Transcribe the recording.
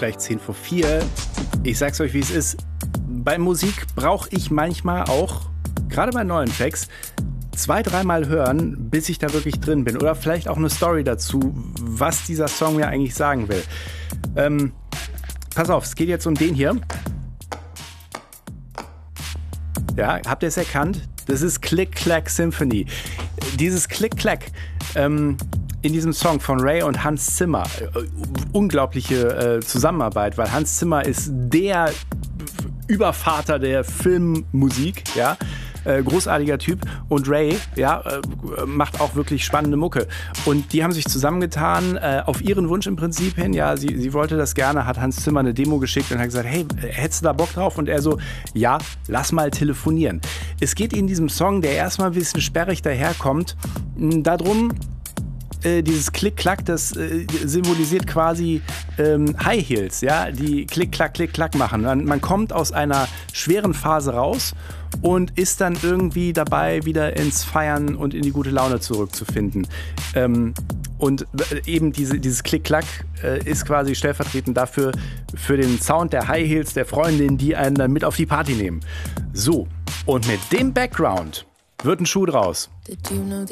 gleich 4:10. Ich sag's euch, wie es ist. Bei Musik brauche ich manchmal auch, gerade bei neuen Tracks, 2-3 Mal hören, bis ich da wirklich drin bin. Oder vielleicht auch eine Story dazu, was dieser Song mir eigentlich sagen will. Pass auf, es geht jetzt um den hier. Ja, habt ihr es erkannt? Das ist Click Clack Symphony. Dieses Click Clack in diesem Song von Ray und Hans Zimmer. Unglaubliche Zusammenarbeit, weil Hans Zimmer ist der Übervater der Filmmusik, ja. Großartiger Typ. Und Ray, ja, macht auch wirklich spannende Mucke. Und die haben sich zusammengetan, auf ihren Wunsch im Prinzip hin. Ja, sie wollte das gerne, hat Hans Zimmer eine Demo geschickt und hat gesagt, hey, hättest du da Bock drauf? Und er so, ja, lass mal telefonieren. Es geht in diesem Song, der erstmal ein bisschen sperrig daherkommt, darum, dieses Klick-Klack, das symbolisiert quasi High Heels, ja, die Klick-Klack, Klick-Klack machen. Man kommt aus einer schweren Phase raus und ist dann irgendwie dabei, wieder ins Feiern und in die gute Laune zurückzufinden. Und eben dieses Klick-Klack ist quasi stellvertretend dafür, für den Sound der High Heels, der Freundin, die einen dann mit auf die Party nehmen. So, und mit dem Background wird ein Schuh draus. Did you know